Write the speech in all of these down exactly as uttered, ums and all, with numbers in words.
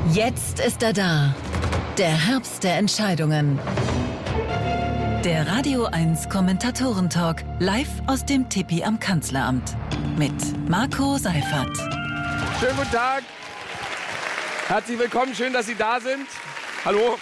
Jetzt ist er da. Der Herbst der Entscheidungen. Der Radio eins Kommentatoren-Talk live aus dem Tipi am Kanzleramt mit Marco Seifert. Schönen guten Tag. Herzlich willkommen. Schön, dass Sie da sind. Hallo.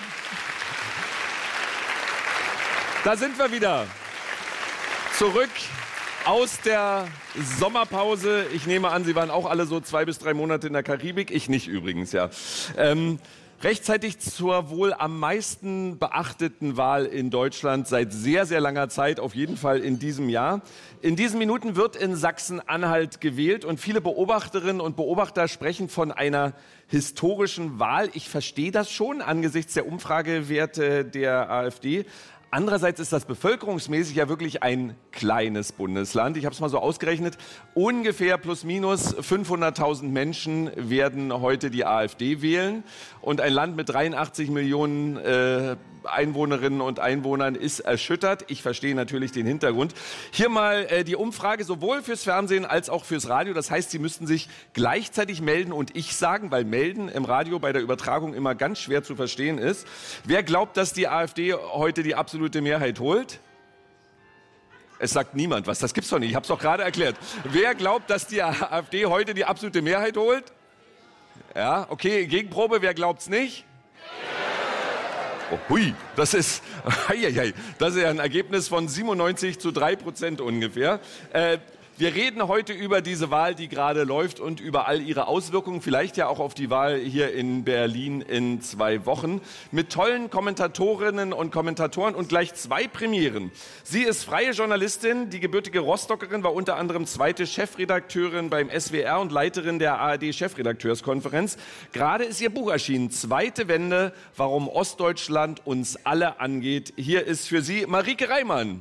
Da sind wir wieder. Zurück aus der Sommerpause. Ich nehme an, Sie waren auch alle so zwei bis drei Monate in der Karibik. Ich nicht übrigens, ja. Ähm, rechtzeitig zur wohl am meisten beachteten Wahl in Deutschland seit sehr, sehr langer Zeit, auf jeden Fall in diesem Jahr. In diesen Minuten wird in Sachsen-Anhalt gewählt und viele Beobachterinnen und Beobachter sprechen von einer historischen Wahl. Ich verstehe das schon angesichts der Umfragewerte der AfD. Andererseits ist das bevölkerungsmäßig ja wirklich ein kleines Bundesland. Ich habe es mal so ausgerechnet. Ungefähr plus minus fünfhunderttausend Menschen werden heute die AfD wählen. Und ein Land mit dreiundachtzig Millionen äh, Einwohnerinnen und Einwohnern ist erschüttert. Ich verstehe natürlich den Hintergrund. Hier mal äh, die Umfrage sowohl fürs Fernsehen als auch fürs Radio. Das heißt, Sie müssten sich gleichzeitig melden und ich sagen, weil melden im Radio bei der Übertragung immer ganz schwer zu verstehen ist. Wer glaubt, dass die AfD heute die absolute Mehrheit holt? Es sagt niemand was. Das gibt's doch nicht. Ich habe es doch gerade erklärt. Wer glaubt, dass die AfD heute die absolute Mehrheit holt? Ja, okay. Gegenprobe. Wer glaubt's nicht? Oh, hui, das ist, das ist ja ein Ergebnis von siebenundneunzig zu drei Prozent ungefähr. Äh, wir reden heute über diese Wahl, die gerade läuft und über all ihre Auswirkungen, vielleicht ja auch auf die Wahl hier in Berlin in zwei Wochen, mit tollen Kommentatorinnen und Kommentatoren und gleich zwei Premieren. Sie ist freie Journalistin, die gebürtige Rostockerin, war unter anderem zweite Chefredakteurin beim S W R und Leiterin der A R D-Chefredakteurskonferenz. Gerade ist ihr Buch erschienen, Zweite Wende, warum Ostdeutschland uns alle angeht. Hier ist für Sie Marieke Reimann.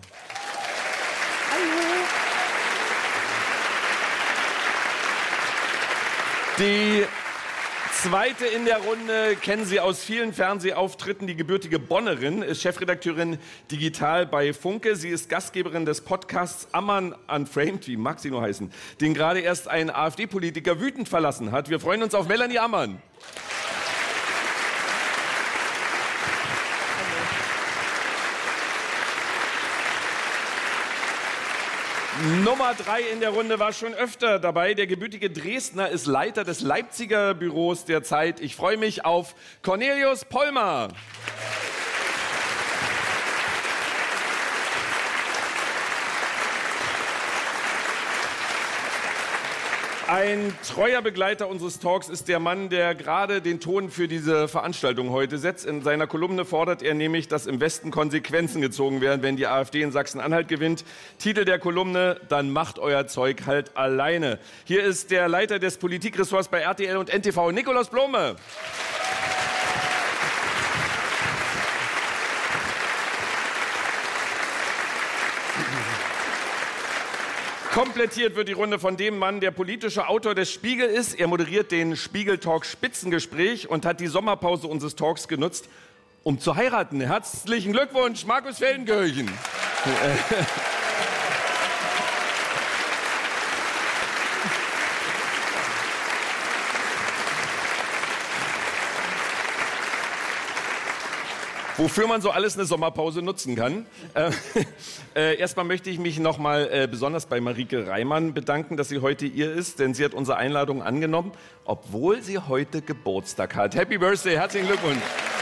Die zweite in der Runde kennen Sie aus vielen Fernsehauftritten. Die gebürtige Bonnerin ist Chefredakteurin Digital bei Funke. Sie ist Gastgeberin des Podcasts Ammann Unframed, wie mag sie nur heißen, den gerade erst ein AfD-Politiker wütend verlassen hat. Wir freuen uns auf Melanie Ammann. Nummer drei in der Runde war schon öfter dabei. Der gebürtige Dresdner ist Leiter des Leipziger Büros der Zeit. Ich freue mich auf Cornelius Pollmer. Ein treuer Begleiter unseres Talks ist der Mann, der gerade den Ton für diese Veranstaltung heute setzt. In seiner Kolumne fordert er nämlich, dass im Westen Konsequenzen gezogen werden, wenn die AfD in Sachsen-Anhalt gewinnt. Titel der Kolumne: Dann macht euer Zeug halt alleine. Hier ist der Leiter des Politikressorts bei R T L und N T V, Nikolaus Blome. Komplettiert wird die Runde von dem Mann, der politischer Autor des Spiegel ist. Er moderiert den Spiegel-Talk Spitzengespräch und hat die Sommerpause unseres Talks genutzt, um zu heiraten. Herzlichen Glückwunsch, Markus Feldenkirchen. Wofür man so alles eine Sommerpause nutzen kann. Äh, äh, erstmal möchte ich mich noch mal äh, besonders bei Marieke Reimann bedanken, dass sie heute hier ist, denn sie hat unsere Einladung angenommen, obwohl sie heute Geburtstag hat. Happy Birthday, herzlichen Glückwunsch.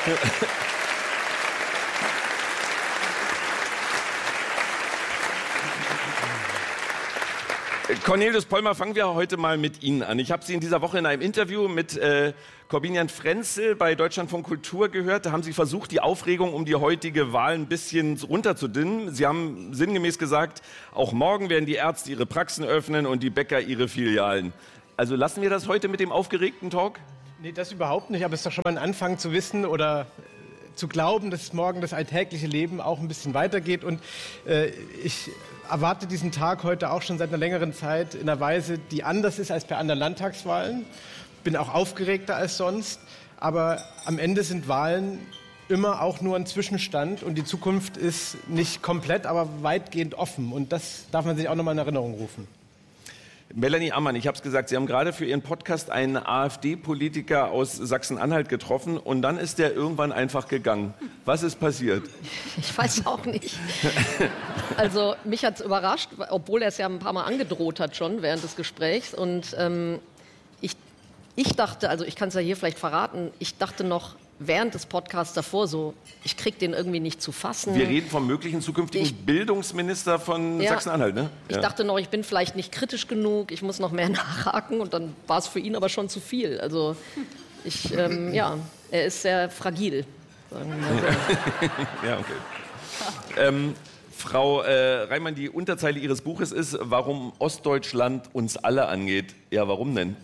Cornelius Pollmer, fangen wir heute mal mit Ihnen an. Ich habe Sie in dieser Woche in einem Interview mit äh, Corbinian Frenzel bei Deutschlandfunk Kultur gehört. Da haben Sie versucht, die Aufregung um die heutige Wahl ein bisschen runterzudimmen. Sie haben sinngemäß gesagt, auch morgen werden die Ärzte ihre Praxen öffnen und die Bäcker ihre Filialen. Also lassen wir das heute mit dem aufgeregten Talk? Nee, das überhaupt nicht. Aber es ist doch schon mal ein Anfang zu wissen oder zu glauben, dass morgen das alltägliche Leben auch ein bisschen weitergeht. Und äh, ich erwarte diesen Tag heute auch schon seit einer längeren Zeit in einer Weise, die anders ist als bei anderen Landtagswahlen. Bin auch aufgeregter als sonst. Aber am Ende sind Wahlen immer auch nur ein Zwischenstand. Und die Zukunft ist nicht komplett, aber weitgehend offen. Und das darf man sich auch nochmal in Erinnerung rufen. Melanie Ammann, ich habe es gesagt, Sie haben gerade für Ihren Podcast einen AfD-Politiker aus Sachsen-Anhalt getroffen und dann ist der irgendwann einfach gegangen. Was ist passiert? Ich weiß auch nicht. Also mich hat es überrascht, obwohl er es ja ein paar Mal angedroht hat schon während des Gesprächs. Und ähm, ich, ich dachte, also ich kann es ja hier vielleicht verraten, ich dachte noch während des Podcasts davor so, ich krieg den irgendwie nicht zu fassen. Wir reden vom möglichen zukünftigen ich, Bildungsminister von ja, Sachsen-Anhalt, ne? Ich ja. dachte noch, ich bin vielleicht nicht kritisch genug, ich muss noch mehr nachhaken und dann war es für ihn aber schon zu viel. Also ich, ähm, ja, er ist sehr fragil. Sagen wir mal so. Ja, okay. ähm, Frau äh, Reimann, die Unterzeile Ihres Buches ist, warum Ostdeutschland uns alle angeht. Ja, warum denn?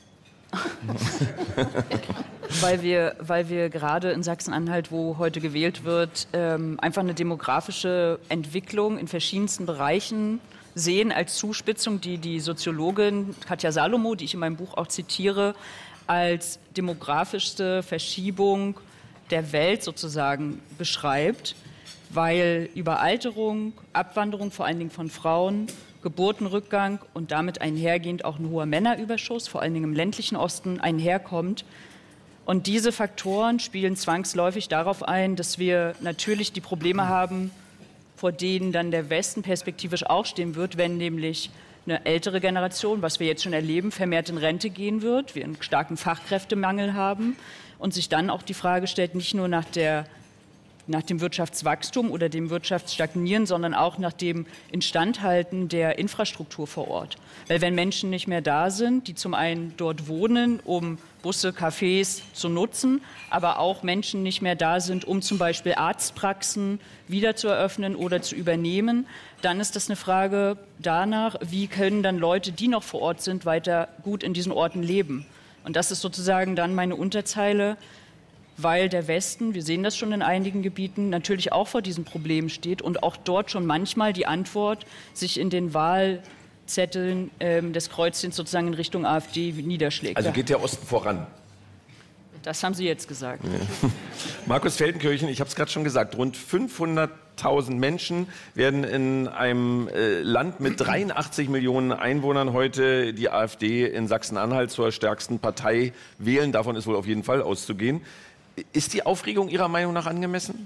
Weil wir, weil wir gerade in Sachsen-Anhalt, wo heute gewählt wird, ähm, einfach eine demografische Entwicklung in verschiedensten Bereichen sehen als Zuspitzung, die die Soziologin Katja Salomo, die ich in meinem Buch auch zitiere, als demografischste Verschiebung der Welt sozusagen beschreibt, weil Überalterung, Abwanderung vor allen Dingen von Frauen, Geburtenrückgang und damit einhergehend auch ein hoher Männerüberschuss, vor allen Dingen im ländlichen Osten, einherkommt. Und diese Faktoren spielen zwangsläufig darauf ein, dass wir natürlich die Probleme haben, vor denen dann der Westen perspektivisch auch stehen wird, wenn nämlich eine ältere Generation, was wir jetzt schon erleben, vermehrt in Rente gehen wird, wir einen starken Fachkräftemangel haben und sich dann auch die Frage stellt, nicht nur nach der nach dem Wirtschaftswachstum oder dem Wirtschaftsstagnieren, sondern auch nach dem Instandhalten der Infrastruktur vor Ort. Weil wenn Menschen nicht mehr da sind, die zum einen dort wohnen, um Busse, Cafés zu nutzen, aber auch Menschen nicht mehr da sind, um zum Beispiel Arztpraxen wieder zu eröffnen oder zu übernehmen, dann ist das eine Frage danach, wie können dann Leute, die noch vor Ort sind, weiter gut in diesen Orten leben. Und das ist sozusagen dann meine Unterzeile, weil der Westen, wir sehen das schon in einigen Gebieten, natürlich auch vor diesem Problem steht und auch dort schon manchmal die Antwort sich in den Wahlzetteln ähm, des Kreuzchens sozusagen in Richtung AfD niederschlägt. Also geht der Osten voran? Das haben Sie jetzt gesagt. Ja. Markus Feldenkirchen, ich habe es gerade schon gesagt, rund fünfhunderttausend Menschen werden in einem äh, Land mit dreiundachtzig Millionen Einwohnern heute die AfD in Sachsen-Anhalt zur stärksten Partei wählen. Davon ist wohl auf jeden Fall auszugehen. Ist die Aufregung Ihrer Meinung nach angemessen?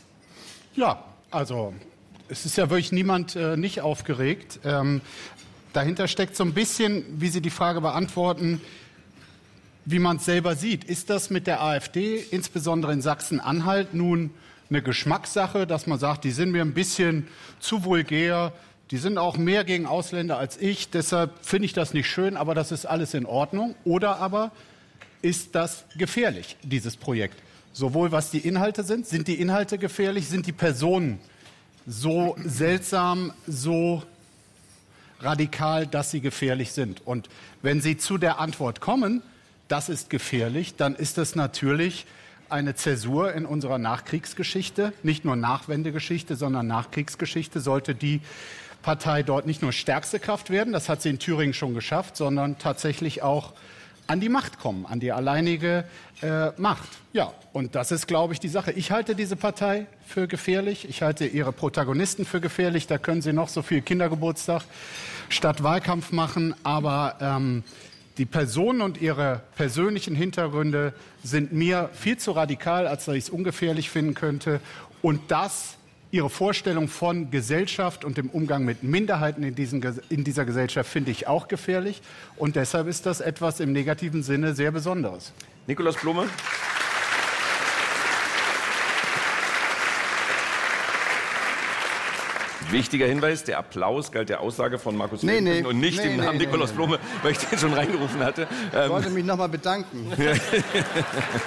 Ja, also es ist ja wirklich niemand äh, nicht aufgeregt. Ähm, dahinter steckt so ein bisschen, wie Sie die Frage beantworten, wie man es selber sieht. Ist das mit der AfD, insbesondere in Sachsen-Anhalt, nun eine Geschmackssache, dass man sagt, die sind mir ein bisschen zu vulgär, die sind auch mehr gegen Ausländer als ich, deshalb finde ich das nicht schön, aber das ist alles in Ordnung. Oder aber ist das gefährlich, dieses Projekt? Sowohl was die Inhalte sind, sind die Inhalte gefährlich, sind die Personen so seltsam, so radikal, dass sie gefährlich sind? Und wenn Sie zu der Antwort kommen, das ist gefährlich, dann ist das natürlich eine Zäsur in unserer Nachkriegsgeschichte, nicht nur Nachwendegeschichte, sondern Nachkriegsgeschichte. Sollte die Partei dort nicht nur stärkste Kraft werden, das hat sie in Thüringen schon geschafft, sondern tatsächlich auch an die Macht kommen, an die alleinige äh, Macht. Ja, und das ist, glaube ich, die Sache. Ich halte diese Partei für gefährlich. Ich halte ihre Protagonisten für gefährlich. Da können sie noch so viel Kindergeburtstag statt Wahlkampf machen. Aber ähm, die Personen und ihre persönlichen Hintergründe sind mir viel zu radikal, als dass ich es ungefährlich finden könnte. Und das, ihre Vorstellung von Gesellschaft und dem Umgang mit Minderheiten in, diesen, in dieser Gesellschaft, finde ich auch gefährlich. Und deshalb ist das etwas im negativen Sinne sehr Besonderes. Nikolaus Blume. Wichtiger Hinweis, der Applaus galt der Aussage von Markus nee, Feldenkirchen nee, und nicht nee, dem nee, Namen nee, Nikolaus nee. Blume, weil ich den schon reingerufen hatte. Ich wollte mich noch mal bedanken. ähm,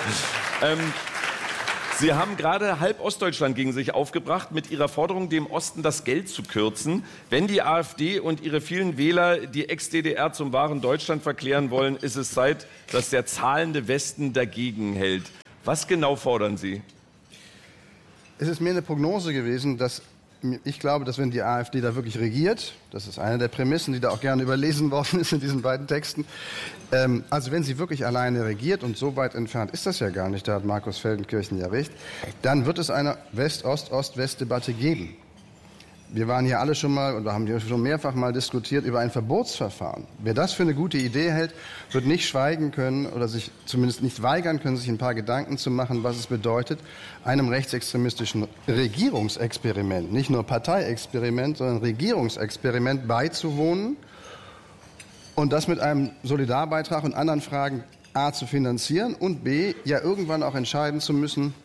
Sie haben gerade halb Ostdeutschland gegen sich aufgebracht mit Ihrer Forderung, dem Osten das Geld zu kürzen. Wenn die AfD und ihre vielen Wähler die Ex-D D R zum wahren Deutschland verklären wollen, ist es Zeit, dass der zahlende Westen dagegen hält. Was genau fordern Sie? Es ist mir eine Prognose gewesen, dass ich glaube, dass wenn die AfD da wirklich regiert, das ist eine der Prämissen, die da auch gerne überlesen worden ist in diesen beiden Texten, ähm, also wenn sie wirklich alleine regiert, und so weit entfernt ist das ja gar nicht, da hat Markus Feldenkirchen ja recht, dann wird es eine West-Ost-Ost-West-Debatte geben. wir waren hier alle schon mal und wir haben hier schon mehrfach mal diskutiert über ein Verbotsverfahren. Wer das für eine gute Idee hält, wird nicht schweigen können oder sich zumindest nicht weigern können, sich ein paar Gedanken zu machen, was es bedeutet, einem rechtsextremistischen Regierungsexperiment, nicht nur Parteiexperiment, sondern Regierungsexperiment beizuwohnen und das mit einem Solidarbeitrag und anderen Fragen A zu finanzieren und B ja irgendwann auch entscheiden zu müssen,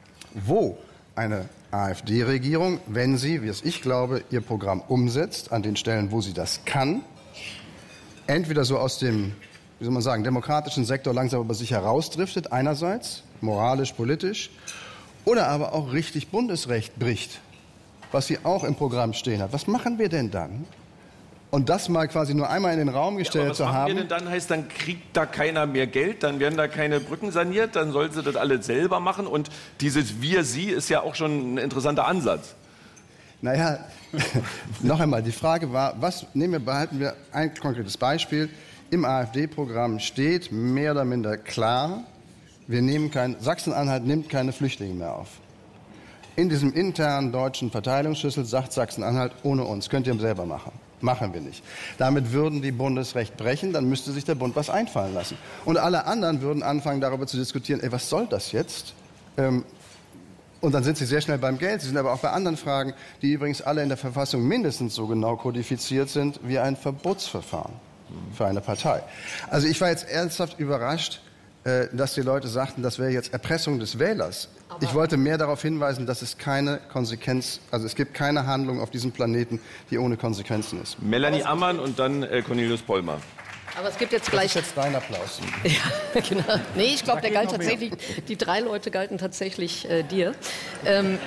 wo eine AfD-Regierung, wenn sie, wie es ich glaube, ihr Programm umsetzt, an den Stellen, wo sie das kann, entweder so aus dem, wie soll man sagen, demokratischen Sektor langsam über sich herausdriftet, einerseits, moralisch, politisch, oder aber auch richtig Bundesrecht bricht, was sie auch im Programm stehen hat. Was machen wir denn dann? Und das mal quasi nur einmal in den Raum gestellt ja, aber zu was haben. Was machen wir denn dann? Heißt, dann kriegt da keiner mehr Geld, dann werden da keine Brücken saniert, dann sollen sie das alles selber machen. Und dieses Wir-Sie ist ja auch schon ein interessanter Ansatz. Naja, noch einmal, die Frage war, was, nehmen wir, behalten wir ein konkretes Beispiel. Im AfD-Programm steht mehr oder minder klar, wir nehmen kein, Sachsen-Anhalt nimmt keine Flüchtlinge mehr auf. In diesem internen deutschen Verteilungsschlüssel sagt Sachsen-Anhalt, ohne uns, könnt ihr selber machen. Machen wir nicht. Damit würden die Bundesrecht brechen, dann müsste sich der Bund was einfallen lassen. Und alle anderen würden anfangen, darüber zu diskutieren, ey, was soll das jetzt? Ähm, und dann sind sie sehr schnell beim Geld. Sie sind aber auch bei anderen Fragen, die übrigens alle in der Verfassung mindestens so genau kodifiziert sind wie ein Verbotsverfahren für eine Partei. Also ich war jetzt ernsthaft überrascht, äh, dass die Leute sagten, das wäre jetzt Erpressung des Wählers. Aber ich wollte mehr darauf hinweisen, dass es keine Konsequenz, also es gibt keine Handlung auf diesem Planeten, die ohne Konsequenzen ist. Melanie Ammann und dann äh, Cornelius Pollmer. Aber es gibt jetzt gleich... Das ist jetzt dein Applaus. Ja, genau. Nee, ich glaube, der galt tatsächlich... Die drei Leute galten tatsächlich äh, dir. Ähm,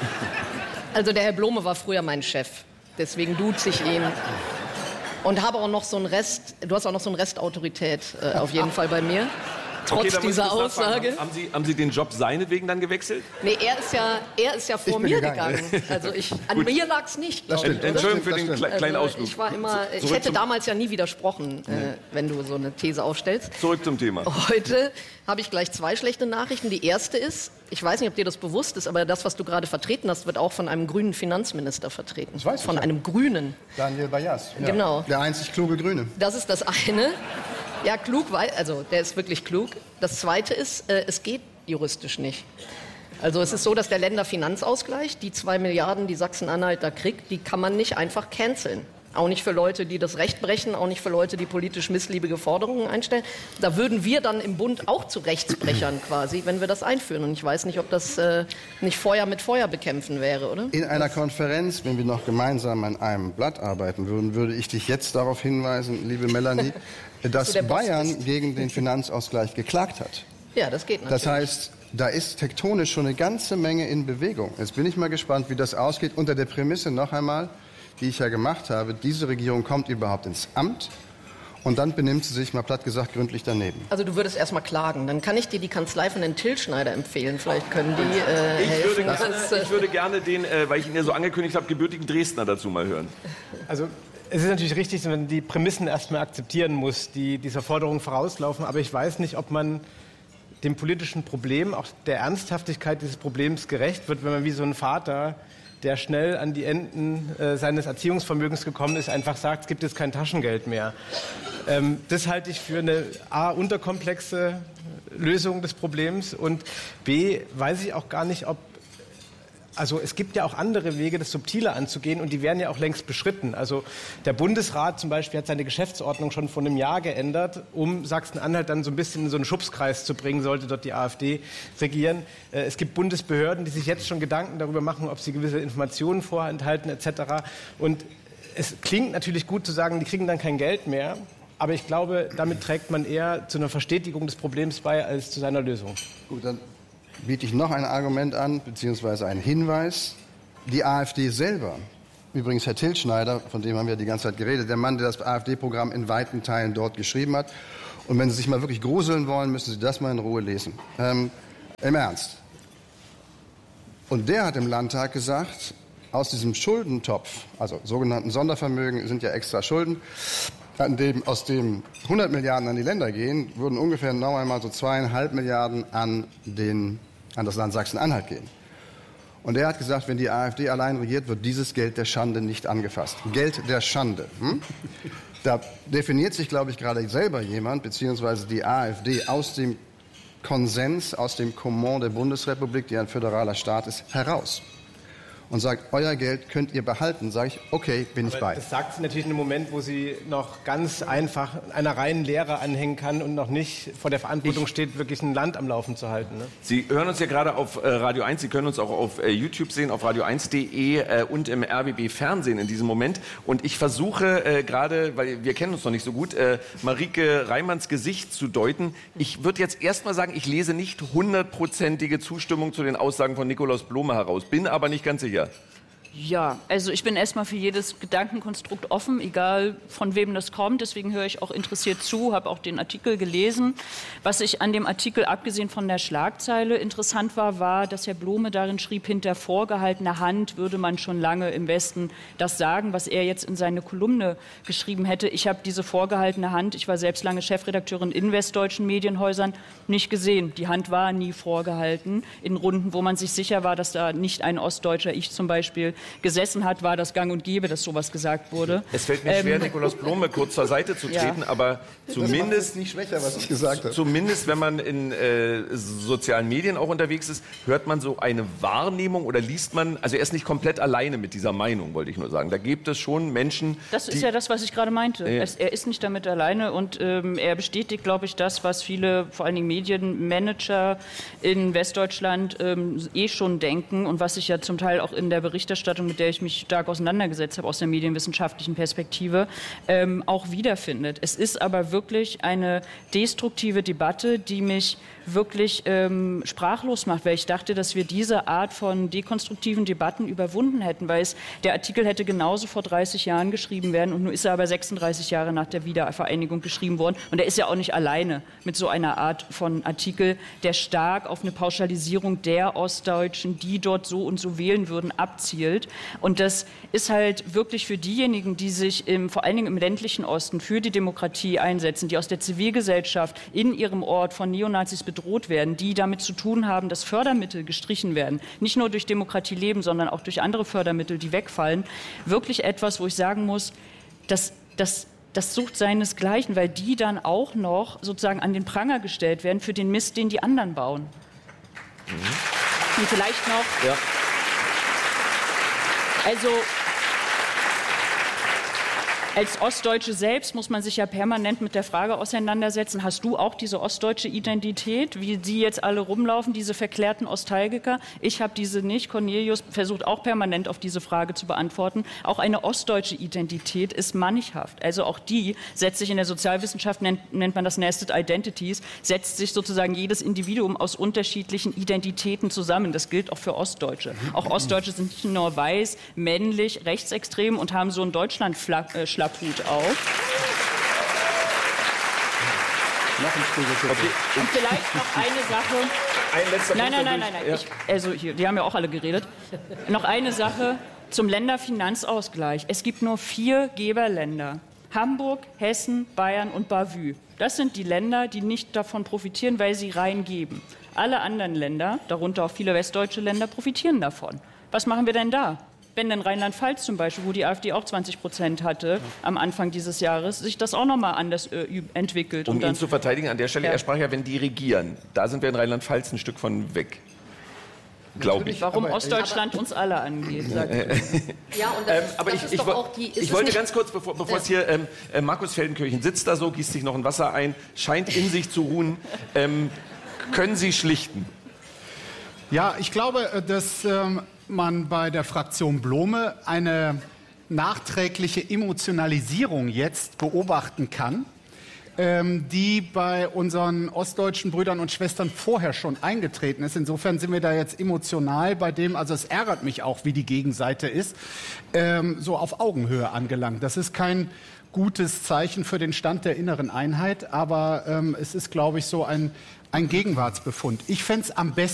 also der Herr Blome war früher mein Chef. Deswegen duze ich ihn. Und habe auch noch so einen Rest... Du hast auch noch so einen Restautorität äh, auf jeden Fall bei mir. Trotz okay, dieser Aussage. Haben Sie, haben Sie den Job seinetwegen dann gewechselt? Nee, er ist ja, er ist ja vor mir gegangen. gegangen. Also ich, an mir lag es nicht. Das stimmt. Ich, Entschuldigung für den also kleinen Ausflug. Ich, war immer, ich hätte damals ja nie widersprochen, nee. äh, wenn du so eine These aufstellst. Zurück zum Thema. Heute habe ich gleich zwei schlechte Nachrichten. Die erste ist, ich weiß nicht, ob dir das bewusst ist, aber das, was du gerade vertreten hast, wird auch von einem grünen Finanzminister vertreten. Das weiß ich. Von einem Grünen. Daniel Bayas. Ja. Genau. Der einzig kluge Grüne. Das ist das eine. Ja, klug, also der ist wirklich klug. Das Zweite ist, äh, es geht juristisch nicht. Also es ist so, dass der Länderfinanzausgleich, die zwei Milliarden, die Sachsen-Anhalt da kriegt, die kann man nicht einfach canceln. Auch nicht für Leute, die das Recht brechen, auch nicht für Leute, die politisch missliebige Forderungen einstellen. Da würden wir dann im Bund auch zu Rechtsbrechern quasi, wenn wir das einführen. Und ich weiß nicht, ob das äh, nicht Feuer mit Feuer bekämpfen wäre, oder? In einer Konferenz, wenn wir noch gemeinsam an einem Blatt arbeiten würden, würde ich dich jetzt darauf hinweisen, liebe Melanie, dass Bayern gegen den Finanzausgleich geklagt hat. Ja, das geht natürlich. Das heißt, da ist tektonisch schon eine ganze Menge in Bewegung. Jetzt bin ich mal gespannt, wie das ausgeht. Unter der Prämisse noch einmal, die ich ja gemacht habe, diese Regierung kommt überhaupt ins Amt und dann benimmt sie sich, mal platt gesagt, gründlich daneben. Also du würdest erst mal klagen. Dann kann ich dir die Kanzlei von den Till-Schneider empfehlen. Vielleicht können die äh, ich, helfen. würde gerne, Das, äh, ich würde gerne den, äh, weil ich ihn ja so angekündigt habe, gebürtigen Dresdner dazu mal hören. Also es ist natürlich richtig, dass man die Prämissen erstmal akzeptieren muss, die dieser Forderung vorauslaufen. Aber ich weiß nicht, ob man dem politischen Problem, auch der Ernsthaftigkeit dieses Problems gerecht wird, wenn man wie so ein Vater, der schnell an die Enden äh, seines Erziehungsvermögens gekommen ist, einfach sagt, es gibt jetzt kein Taschengeld mehr. Ähm, das halte ich für eine A, unterkomplexe Lösung des Problems und B, weiß ich auch gar nicht, ob Also es gibt ja auch andere Wege, das subtiler anzugehen und die werden ja auch längst beschritten. Also der Bundesrat zum Beispiel hat seine Geschäftsordnung schon vor einem Jahr geändert, um Sachsen-Anhalt dann so ein bisschen in so einen Schubskreis zu bringen, sollte dort die AfD regieren. Es gibt Bundesbehörden, die sich jetzt schon Gedanken darüber machen, ob sie gewisse Informationen vorenthalten et cetera. Und es klingt natürlich gut zu sagen, die kriegen dann kein Geld mehr. Aber ich glaube, damit trägt man eher zu einer Verstetigung des Problems bei, als zu seiner Lösung. Gut, dann biete ich noch ein Argument an, beziehungsweise einen Hinweis. Die AfD selber, übrigens Herr Till-Schneider, von dem haben wir die ganze Zeit geredet, der Mann, der das AfD-Programm in weiten Teilen dort geschrieben hat. Und wenn Sie sich mal wirklich gruseln wollen, müssen Sie das mal in Ruhe lesen. Ähm, im Ernst. Und der hat im Landtag gesagt, aus diesem Schuldentopf, also sogenannten Sondervermögen sind ja extra Schulden, an dem, aus dem hundert Milliarden an die Länder gehen, würden ungefähr noch einmal so zweieinhalb Milliarden an, den, an das Land Sachsen-Anhalt gehen. Und er hat gesagt, wenn die AfD allein regiert, wird dieses Geld der Schande nicht angefasst. Geld der Schande. Hm? Da definiert sich, glaube ich, gerade selber jemand, beziehungsweise die AfD aus dem Konsens, aus dem Kommand der Bundesrepublik, die ein föderaler Staat ist, heraus. Und sagt, euer Geld könnt ihr behalten, sage ich, okay, bin ich Aber bei. Das sagt sie natürlich in einem Moment, wo sie noch ganz einfach einer reinen Lehre anhängen kann und noch nicht vor der Verantwortung ich steht, wirklich ein Land am Laufen zu halten. Ne? Sie hören uns ja gerade auf äh, Radio eins, Sie können uns auch auf äh, YouTube sehen, auf radio eins punkt de äh, und im R B B Fernsehen in diesem Moment. Und ich versuche äh, gerade, weil wir kennen uns noch nicht so gut, äh, Marike Reimanns Gesicht zu deuten. Ich würde jetzt erst mal sagen, ich lese nicht hundertprozentige Zustimmung zu den Aussagen von Nikolaus Blome heraus, bin aber nicht ganz sicher. Ja, also ich bin erstmal für jedes Gedankenkonstrukt offen, egal von wem das kommt. Deswegen höre ich auch interessiert zu, habe auch den Artikel gelesen. Was ich an dem Artikel, abgesehen von der Schlagzeile, interessant war, war, dass Herr Blome darin schrieb, hinter vorgehaltener Hand würde man schon lange im Westen das sagen, was er jetzt in seine Kolumne geschrieben hätte. Ich habe diese vorgehaltene Hand, ich war selbst lange Chefredakteurin in westdeutschen Medienhäusern, nicht gesehen. Die Hand war nie vorgehalten. In Runden, wo man sich sicher war, dass da nicht ein Ostdeutscher, ich zum Beispiel, gesessen hat, war das gang und gäbe, dass sowas gesagt wurde. Es fällt mir schwer, ähm, Nikolaus Blome kurz zur Seite zu treten, ja. aber zumindest, das nicht schwächer, was ich gesagt habe. Zumindest, wenn man in äh, sozialen Medien auch unterwegs ist, hört man so eine Wahrnehmung oder liest man, also er ist nicht komplett alleine mit dieser Meinung, wollte ich nur sagen. Da gibt es schon Menschen, Das ist ja das, was ich gerade meinte. Ja. Es, er ist nicht damit alleine und ähm, er bestätigt, glaube ich, das, was viele, vor allen Dingen Medienmanager in Westdeutschland ähm, eh schon denken und was ich ja zum Teil auch in der Berichterstattung, mit der ich mich stark auseinandergesetzt habe aus der medienwissenschaftlichen Perspektive, ähm, auch wiederfindet. Es ist aber wirklich eine destruktive Debatte, die mich wirklich ähm, sprachlos macht, weil ich dachte, dass wir diese Art von dekonstruktiven Debatten überwunden hätten, weil es, der Artikel hätte genauso vor dreißig Jahren geschrieben werden und nun ist er aber sechsunddreißig Jahre nach der Wiedervereinigung geschrieben worden und er ist ja auch nicht alleine mit so einer Art von Artikel, der stark auf eine Pauschalisierung der Ostdeutschen, die dort so und so wählen würden, abzielt. Und das ist halt wirklich für diejenigen, die sich im, vor allen Dingen im ländlichen Osten für die Demokratie einsetzen, die aus der Zivilgesellschaft in ihrem Ort von Neonazis bedroht werden, die damit zu tun haben, dass Fördermittel gestrichen werden, nicht nur durch Demokratie leben, sondern auch durch andere Fördermittel, die wegfallen, wirklich etwas, wo ich sagen muss, dass das Das sucht seinesgleichen, weil die dann auch noch sozusagen an den Pranger gestellt werden für den Mist, den die anderen bauen. Mhm. Und vielleicht noch... Ja. Also... Als Ostdeutsche selbst muss man sich ja permanent mit der Frage auseinandersetzen, hast du auch diese ostdeutsche Identität, wie die jetzt alle rumlaufen, diese verklärten Ostalgiker? Ich habe diese nicht. Cornelius versucht auch permanent auf diese Frage zu beantworten. Auch eine ostdeutsche Identität ist mannighaft. Also auch die setzt sich in der Sozialwissenschaft, nennt, nennt man das Nested Identities, setzt sich sozusagen jedes Individuum aus unterschiedlichen Identitäten zusammen. Das gilt auch für Ostdeutsche. Auch Ostdeutsche sind nicht nur weiß, männlich, rechtsextrem und haben so einen Deutschland-Schlapp Hut auf. Noch ein Stuhl. Okay. Und vielleicht noch eine Sache. Ein letzter Nein, Punkt nein, nein, nein, nein. Ja. Ich, also hier, die haben ja auch alle geredet. Noch eine Sache zum Länderfinanzausgleich. Es gibt nur vier Geberländer. Hamburg, Hessen, Bayern und Bavü. Das sind die Länder, die nicht davon profitieren, weil sie reingeben. Alle anderen Länder, darunter auch viele westdeutsche Länder, profitieren davon. Was machen wir denn da? Wenn in Rheinland-Pfalz zum Beispiel, wo die AfD auch zwanzig Prozent hatte am Anfang dieses Jahres, sich das auch noch mal anders äh, entwickelt. Um und dann, ihn zu verteidigen an der Stelle, Ja. er sprach ja, wenn die regieren, da sind wir in Rheinland-Pfalz ein Stück von weg. Glaube ich. warum Aber- Ostdeutschland uns alle angeht, sagt er. Ja, und das, Ähm, ist- aber das ich, ist ich, doch wo- auch die... ist ich es wollte nicht- ganz kurz, bevor, bevor es hier, ähm, äh, Markus Feldenkirchen sitzt da so, gießt sich noch ein Wasser ein, scheint in sich zu ruhen. Ähm, können Sie schlichten? Ja, ich glaube, äh, dass ähm, man bei der Fraktion Blome eine nachträgliche Emotionalisierung jetzt beobachten kann, ähm, die bei unseren ostdeutschen Brüdern und Schwestern vorher schon eingetreten ist. Insofern sind wir da jetzt emotional bei dem, also es ärgert mich auch, wie die Gegenseite ist, ähm, so auf Augenhöhe angelangt. Das ist kein gutes Zeichen für den Stand der inneren Einheit, aber ähm, es ist, glaube ich, so ein, ein Gegenwartsbefund. Ich fände es am besten,